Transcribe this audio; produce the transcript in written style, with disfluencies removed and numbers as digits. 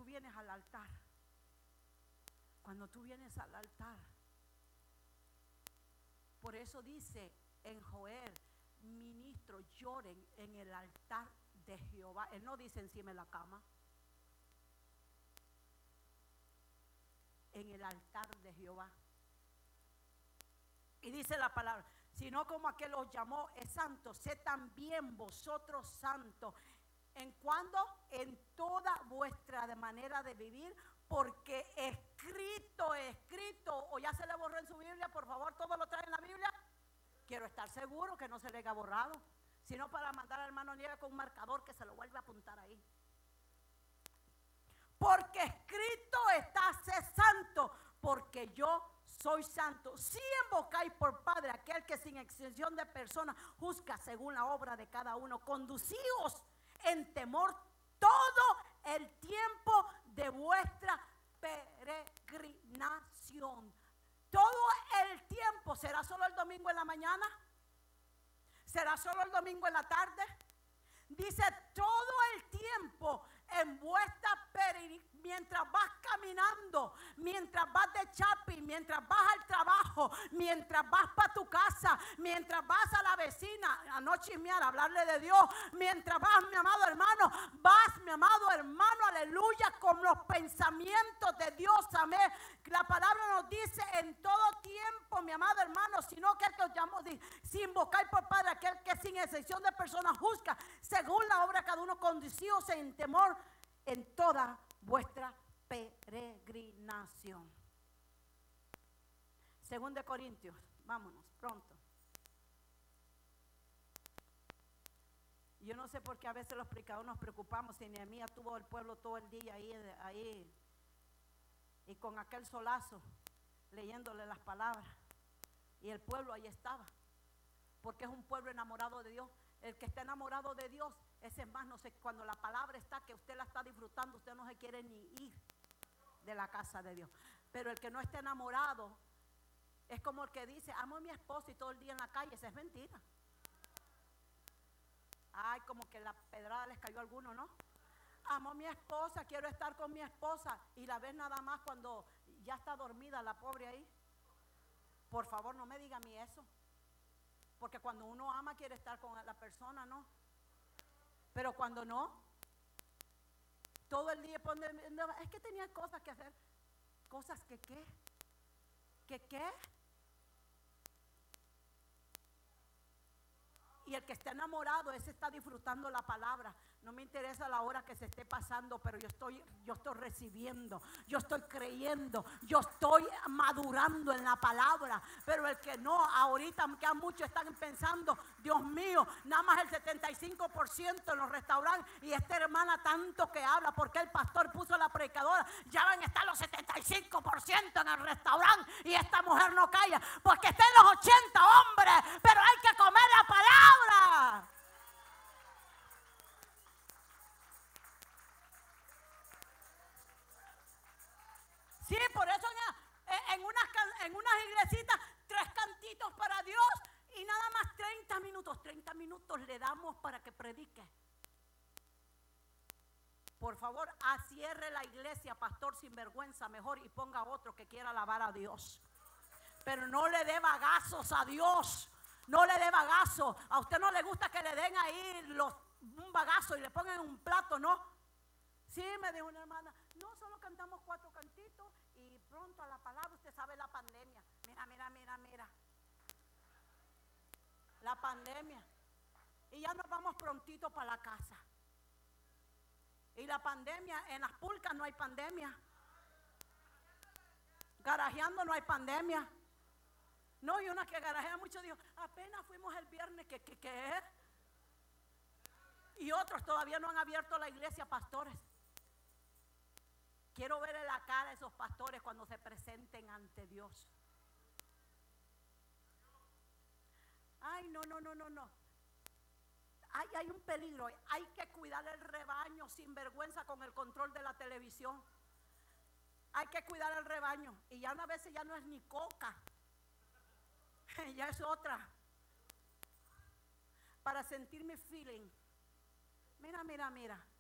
vienes al altar, por eso dice en Joel, ministros lloren en el altar de Jehová. Él no dice encima de la cama. En el altar de Jehová. Y dice la palabra, sino como aquel os llamó es santo, sé también vosotros santos. ¿En cuándo? En toda vuestra manera de vivir, porque escrito, o ya se le borró en su Biblia, por favor, todo lo trae en la Biblia. Quiero estar seguro que no se le haya borrado, sino para mandar al hermano Nieve con un marcador que se lo vuelva a apuntar ahí. Porque escrito está, sé santo, porque yo soy santo. Si invocáis por Padre aquel que sin excepción de personas juzga según la obra de cada uno, conducíos en temor todo el tiempo de vuestra peregrinación. Todo el tiempo. ¿Será solo el domingo en la mañana? ¿Será solo el domingo en la tarde? Dice todo el tiempo en vuestra peregrinación, mientras vas caminando, mientras vas de shopping, mientras vas al trabajo, mientras vas para tu casa, mientras vas a la vecina a no chismear, a hablarle de Dios, mientras vas, mi amado hermano, aleluya, con los pensamientos de Dios, amén. La palabra nos dice en todo tiempo, mi amado hermano, sino que el que os llamó, si invocáis por Padre aquel que sin excepción de personas juzga según la obra de cada uno, conducíos en temor en toda vuestra peregrinación. 2 de Corintios, vámonos pronto. Yo no sé por qué a veces los predicadores nos preocupamos. Si Nehemías tuvo el pueblo todo el día ahí y con aquel solazo leyéndole las palabras, y el pueblo ahí estaba, porque es un pueblo enamorado de Dios. El que está enamorado de Dios, ese es más, no sé, cuando la palabra está, que usted la está disfrutando, usted no se quiere ni ir de la casa de Dios. Pero el que no está enamorado es como el que dice, amo a mi esposo y todo el día en la calle. Esa es mentira. Ay, como que la pedrada les cayó a alguno, ¿no? Amo a mi esposa, quiero estar con mi esposa, y la ves nada más cuando ya está dormida la pobre ahí. Por favor, no me diga a mí eso. Porque cuando uno ama quiere estar con la persona, ¿no? Pero cuando no, todo el día pone, es que tenía cosas que hacer. ¿Cosas que qué? ¿Que qué? Y el que está enamorado, ese está disfrutando la palabra. No me interesa la hora que se esté pasando, pero yo estoy recibiendo, yo estoy creyendo, yo estoy madurando en la palabra. Pero el que no, ahorita que muchos están pensando, Dios mío, nada más el 75% en los restaurantes, y esta hermana tanto que habla, porque el pastor puso la predicadora, ya van a estar los 75% en el restaurante, y esta mujer no calla, porque estén los 80 hombres, pero hay que comer la palabra. Sí, por eso en unas iglesitas 3 cantitos para Dios y nada más 30 minutos le damos para que predique. Por favor, cierre la iglesia, pastor sinvergüenza, mejor, y ponga otro que quiera alabar a Dios. Pero no le dé bagazos a Dios, no le dé bagazo. A usted no le gusta que le den ahí un bagazo y le pongan un plato, ¿no? Sí, me dijo una hermana, no, solo cantamos 4 cantitos y pronto a la palabra, usted sabe la pandemia. Mira. La pandemia. Y ya nos vamos prontito para la casa. Y la pandemia, en las pulcas no hay pandemia. Garajeando no hay pandemia. No, y una que garajea mucho dijo, apenas fuimos el viernes, ¿qué? Y otros todavía no han abierto la iglesia, pastores. Quiero ver en la cara a esos pastores cuando se presenten ante Dios. Ay, no. Hay un peligro. Hay que cuidar el rebaño sin vergüenza con el control de la televisión. Hay que cuidar el rebaño. Y ya a veces ya no es ni coca. Ya es otra. Para sentir mi feeling. Mira.